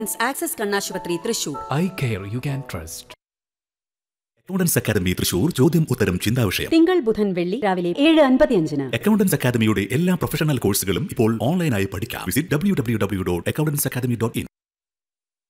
Axis കണ്ണാശുപത്രി Thrissur. Eye care you can trust. Accountants academy Thrissur ചോദ്യം ഉത്തരം ചിന്താവിഷയം തിങ്കൾ ബുധൻ വെള്ളി രാവിലെ 7:55. അക്കൗണ്ടൻസ് അക്കാദമിയുടെ എല്ലാ പ്രൊഫഷണൽ കോഴ്സുകളും ഇപ്പോൾ ഓൺലൈനായി പഠിക്കാം. Visit www.accountanceacademy.in.